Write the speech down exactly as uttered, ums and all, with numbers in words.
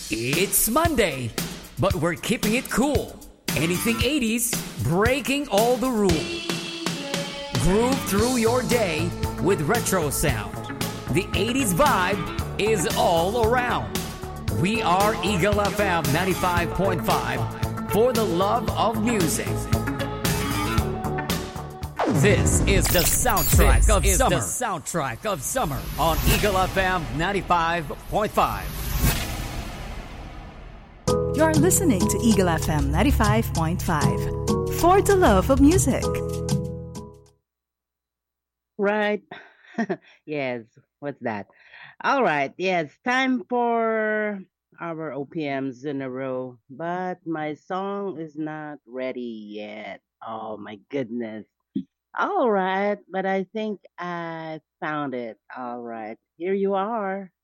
It's Monday, but we're keeping it cool. Anything eighties, breaking all the rules. Groove through your day with retro sound. The eighties vibe is all around. We are Eagle F M ninety-five point five for the love of music. This is the soundtrack this of is summer. The soundtrack of summer on Eagle F M ninety-five point five. You're listening to Eagle F M ninety-five point five for the love of music. Right. Yes. What's that? All right. Yes. Time for our O P Ms in a row, but my song is not ready yet. Oh my goodness. All right. But I think I found it. All right. Here you are.